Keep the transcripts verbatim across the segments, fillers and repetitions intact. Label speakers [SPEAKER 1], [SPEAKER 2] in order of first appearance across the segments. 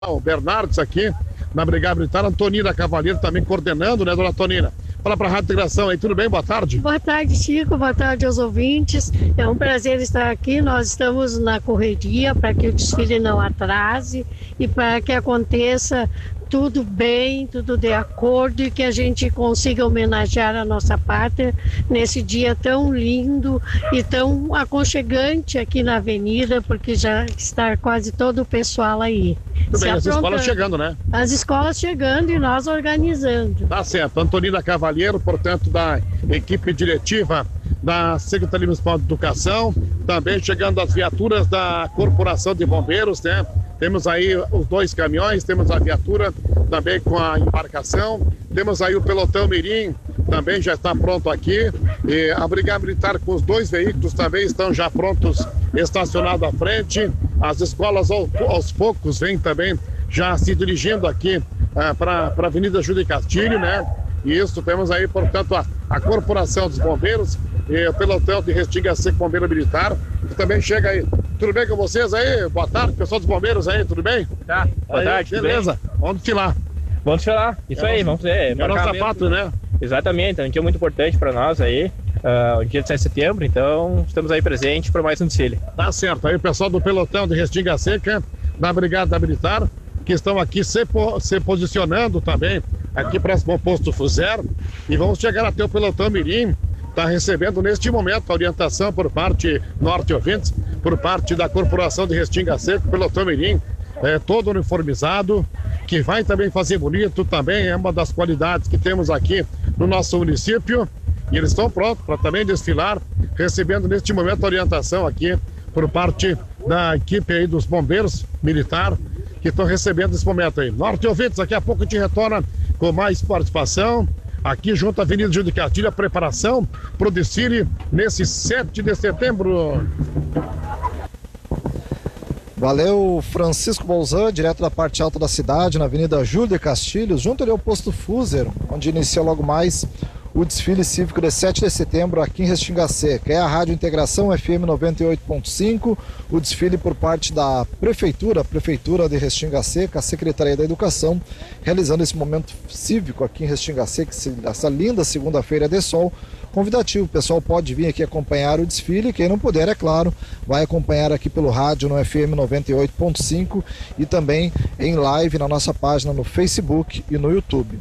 [SPEAKER 1] O Bernardes aqui na Brigada Militar, Antonina Cavalheiro também coordenando, né, dona Antonina? Fala para a Rádio Integração aí, tudo bem? Boa tarde.
[SPEAKER 2] Boa tarde, Chico, boa tarde aos ouvintes. É um prazer estar aqui. Nós estamos na correria para que o desfile não atrase e para que aconteça tudo bem, tudo de acordo e que a gente consiga homenagear a nossa pátria nesse dia tão lindo e tão aconchegante aqui na avenida, porque já está quase todo o pessoal aí.
[SPEAKER 1] Tudo bem, as escolas chegando, né?
[SPEAKER 2] As escolas chegando e nós organizando.
[SPEAKER 1] Tá certo. Antonina Cavalheiro, portanto, da equipe diretiva da Secretaria Municipal de Educação, também chegando as viaturas da Corporação de Bombeiros, né? Temos aí os dois caminhões, temos a viatura também com a embarcação, temos aí o pelotão Mirim, também já está pronto aqui, e a Brigada Militar com os dois veículos também estão já prontos, estacionados à frente, as escolas aos, aos poucos vêm também já se dirigindo aqui ah, para a Avenida Júlio de Castilho, né? E isso, temos aí, portanto, a, a Corporação dos Bombeiros e o pelotão de Restinga Seco Bombeiro Militar, que também chega aí. Tudo bem com vocês aí? Boa tarde, pessoal dos bombeiros aí, tudo bem?
[SPEAKER 3] Tá, boa
[SPEAKER 1] aí,
[SPEAKER 3] tarde.
[SPEAKER 1] Beleza, vamos desfilar.
[SPEAKER 3] Vamos desfilar, isso
[SPEAKER 1] é
[SPEAKER 3] aí,
[SPEAKER 1] nosso,
[SPEAKER 3] vamos ver.
[SPEAKER 1] É nossa pátria, né?
[SPEAKER 3] Exatamente, é um dia muito importante para nós aí, uh, o dia de sete de setembro, então estamos aí presentes para mais um desfile.
[SPEAKER 1] Tá certo, aí o pessoal do pelotão de Restinga Seca, da Brigada Militar, que estão aqui se, se posicionando também, aqui próximo ao posto Fuzer, e vamos chegar até o pelotão Mirim. Está recebendo neste momento a orientação por parte Norte Ouvintes, por parte da Corporação de Restinga Seco, pelotão Mirim, é, todo uniformizado, que vai também fazer bonito, também é uma das qualidades que temos aqui no nosso município, e eles estão prontos para também desfilar, recebendo neste momento a orientação aqui por parte da equipe aí dos bombeiros militar, que estão recebendo nesse momento aí. Norte Ouvintes, daqui a pouco a gente retorna com mais participação, aqui junto à Avenida Júlio de Castilho, a preparação para o desfile nesse sete de setembro.
[SPEAKER 4] Valeu, Francisco Bolzan, direto da parte alta da cidade, na Avenida Júlio de Castilho, junto ali ao posto Fuzer, onde inicia logo mais o desfile cívico de sete de setembro aqui em Restinga Seca. É a Rádio Integração F M noventa e oito ponto cinco, o desfile por parte da Prefeitura, Prefeitura de Restinga Seca, a Secretaria da Educação, realizando esse momento cívico aqui em Restinga Seca, essa linda segunda-feira de sol. Convidativo, o pessoal pode vir aqui acompanhar o desfile, quem não puder, é claro, vai acompanhar aqui pelo rádio no F M noventa e oito ponto cinco e também em live na nossa página no Facebook e no YouTube.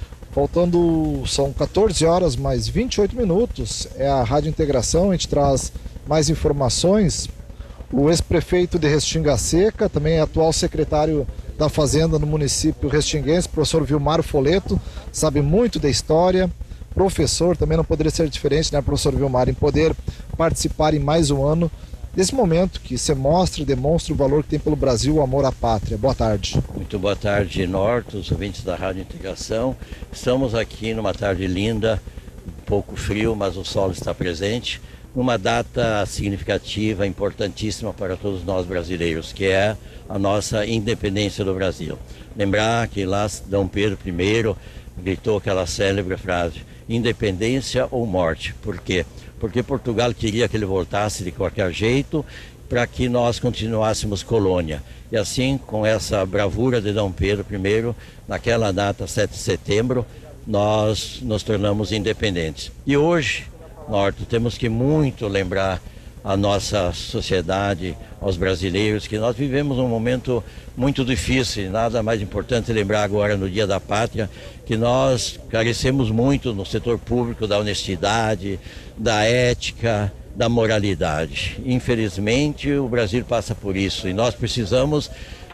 [SPEAKER 4] Faltando, são quatorze horas mais vinte e oito minutos, é a Rádio Integração, a gente traz mais informações. O ex-prefeito de Restinga Seca, também atual secretário da Fazenda no município restinguense, professor Vilmar Foleto, sabe muito da história, professor, também não poderia ser diferente, né, professor Vilmar, em poder participar em mais um ano desse momento que se mostra e demonstra o valor que tem pelo Brasil, o amor à pátria. Boa tarde.
[SPEAKER 5] Muito boa tarde, Norte, os ouvintes da Rádio Integração. Estamos aqui numa tarde linda, um pouco frio, mas o sol está presente, numa data significativa, importantíssima para todos nós brasileiros, que é a nossa independência do Brasil. Lembrar que lá Dom Pedro I gritou aquela célebre frase: independência ou morte. Por quê? Porque Portugal queria que ele voltasse de qualquer jeito para que nós continuássemos colônia. E assim, com essa bravura de Dom Pedro I, naquela data, sete de setembro, nós nos tornamos independentes. E hoje, Norte, temos que muito lembrar a nossa sociedade, aos brasileiros, que nós vivemos um momento muito difícil. Nada mais importante lembrar agora, no Dia da Pátria, que nós carecemos muito no setor público da honestidade, da ética, da moralidade. Infelizmente, o Brasil passa por isso e nós precisamos,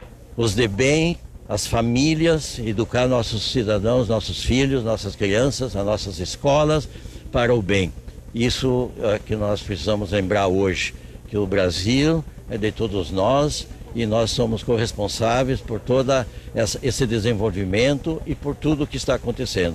[SPEAKER 5] os de bem, as famílias, educar nossos cidadãos, nossos filhos, nossas crianças, as nossas escolas para o bem. Isso é que nós precisamos lembrar hoje, que o Brasil é de todos nós e nós somos corresponsáveis por todo esse desenvolvimento e por tudo o que está acontecendo.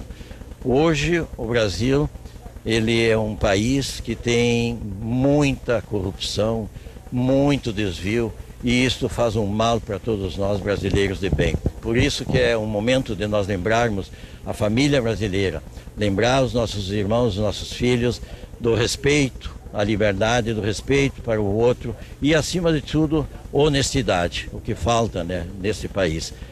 [SPEAKER 5] Hoje, o Brasil, ele é um país que tem muita corrupção, muito desvio, e isso faz um mal para todos nós brasileiros de bem. Por isso que é um momento de nós lembrarmos a família brasileira, lembrar os nossos irmãos, os nossos filhos, do respeito a liberdade do respeito para o outro e, acima de tudo, honestidade, o que falta, né, nesse país.